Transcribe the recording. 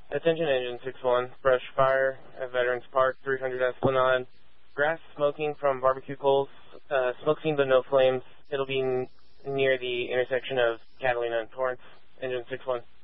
Attention Engine 6-1, brush fire at Veterans Park, 300 Esplanade. Grass smoking from barbecue coals, smoke seen but no flames. It'll be near the intersection of Catalina and Torrance. Engine 6-1.